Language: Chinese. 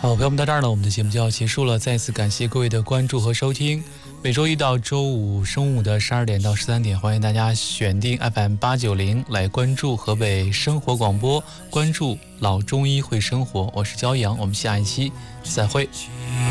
好，朋友们，到这儿呢，我们的节目就要结束了。再次感谢各位的关注和收听。每周一到周五中午的12点到13点，欢迎大家选定 FM890来关注河北生活广播，关注老中医会生活。我是焦阳，我们下一期再会。